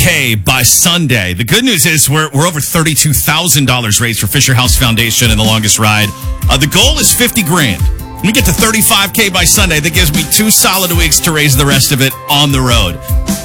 35K by Sunday. The good news is we're over $32,000 raised for Fisher House Foundation and the longest ride. The goal is $50,000. We get to 35K by Sunday. That gives me 2 solid weeks to raise the rest of it on the road.